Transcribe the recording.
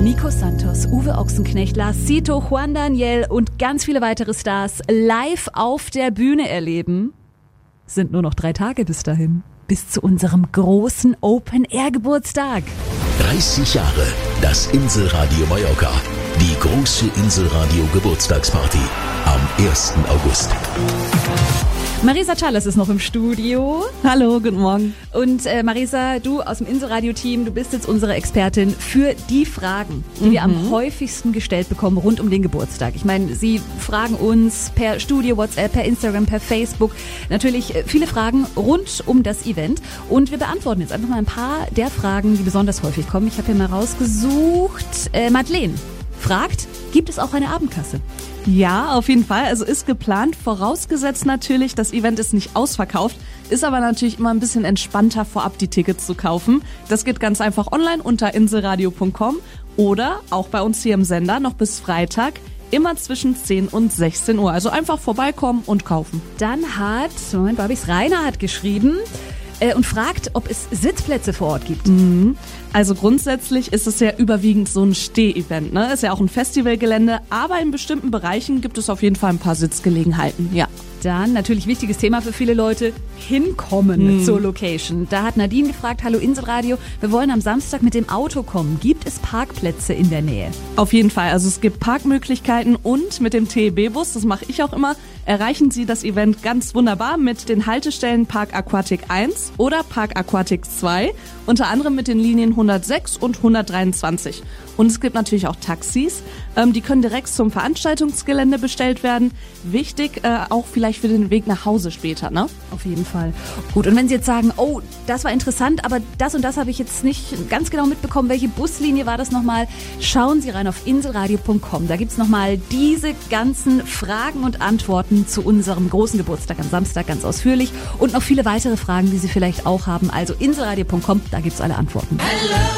Nico Santos, Uwe Ochsenknecht, Lars Sito, Juan Daniel und ganz viele weitere Stars live auf der Bühne erleben. Sind nur noch 3 Tage bis dahin. Bis zu unserem großen Open-Air-Geburtstag. 30 Jahre, das Inselradio Mallorca. Die große Inselradio-Geburtstagsparty am 1. August. Marisa Challes ist noch im Studio. Hallo, guten Morgen. Und Marisa, du aus dem Inselradio-Team, du bist jetzt unsere Expertin für die Fragen, die wir am häufigsten gestellt bekommen rund um den Geburtstag. Ich meine, Sie fragen uns per Studio, WhatsApp, per Instagram, per Facebook. Natürlich viele Fragen rund um das Event. Und wir beantworten jetzt einfach mal ein paar der Fragen, die besonders häufig kommen. Ich habe hier mal rausgesucht. Madeleine fragt, gibt es auch eine Abendkasse? Ja, auf jeden Fall. Also ist geplant, vorausgesetzt natürlich, das Event ist nicht ausverkauft, ist aber natürlich immer ein bisschen entspannter, vorab die Tickets zu kaufen. Das geht ganz einfach online unter inselradio.com oder auch bei uns hier im Sender noch bis Freitag, immer zwischen 10 und 16 Uhr. Also einfach vorbeikommen und kaufen. Dann hat, Rainer hat geschrieben und fragt, ob es Sitzplätze vor Ort gibt. Also grundsätzlich ist es ja überwiegend so ein Steh-Event, ne? Ist ja auch ein Festivalgelände, aber in bestimmten Bereichen gibt es auf jeden Fall ein paar Sitzgelegenheiten, ja. Dann natürlich wichtiges Thema für viele Leute, hinkommen zur Location. Da hat Nadine gefragt, hallo Inselradio, wir wollen am Samstag mit dem Auto kommen. Gibt es Parkplätze in der Nähe? Auf jeden Fall, also es gibt Parkmöglichkeiten und mit dem TEB-Bus, das mache ich auch immer, erreichen Sie das Event ganz wunderbar mit den Haltestellen Park Aquatic 1 oder Park Aquatic 2, unter anderem mit den Linien 106 und 123. Und es gibt natürlich auch Taxis, die können direkt zum Veranstaltungsgelände bestellt werden. Wichtig, auch vielleicht für den Weg nach Hause später, ne? Auf jeden Fall. Gut, und wenn Sie jetzt sagen, oh, das war interessant, aber das und das habe ich jetzt nicht ganz genau mitbekommen, welche Buslinie war das nochmal? Schauen Sie rein auf inselradio.com. Da gibt's nochmal diese ganzen Fragen und Antworten zu unserem großen Geburtstag am Samstag ganz ausführlich und noch viele weitere Fragen, die Sie vielleicht auch haben. Also inselradio.com, da gibt's alle Antworten.